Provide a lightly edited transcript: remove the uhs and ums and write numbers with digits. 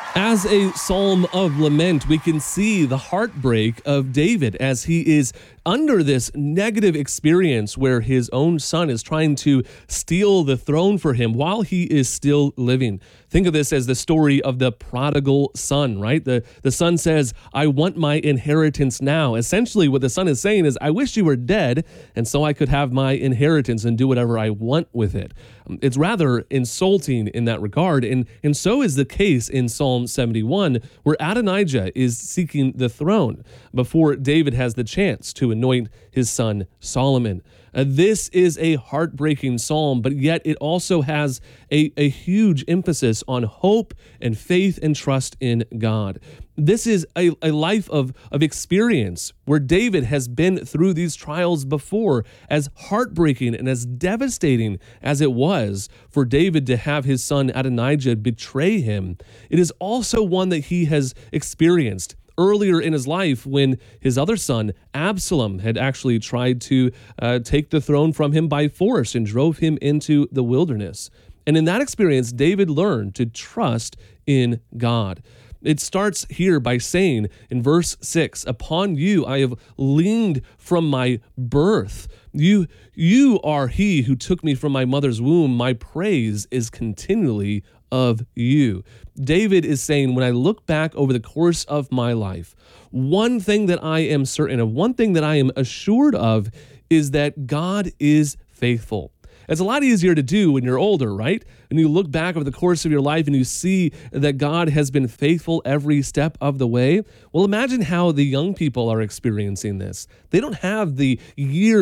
As a psalm of lament, we can see the heartbreak of David as he is under this negative experience where his own son is trying to steal the throne for him while he is still living. Think of this as the story of the prodigal son, right? The son says, I want my inheritance now. Essentially, what the son is saying is, I wish you were dead, and so I could have my inheritance and do whatever I want with it. It's rather insulting in that regard, and so is the case in Psalm 71, where Adonijah is seeking the throne before David has the chance to anoint his son Solomon. This is a heartbreaking psalm, but yet it also has a huge emphasis on hope and faith and trust in God. This is a life of experience where David has been through these trials before, as heartbreaking and as devastating as it was for David to have his son Adonijah betray him. It is also one that he has experienced earlier in his life when his other son, Absalom, had actually tried to take the throne from him by force and drove him into the wilderness. And in that experience, David learned to trust in God. It starts here by saying in verse 6, upon you I have leaned from my birth. You are he who took me from my mother's womb. My praise is continually of you. David is saying, when I look back over the course of my life, one thing that I am certain of, one thing that I am assured of, is that God is faithful. It's a lot easier to do when you're older, right? And you look back over the course of your life and you see that God has been faithful every step of the way. Well, imagine how the young people are experiencing this. They don't have the years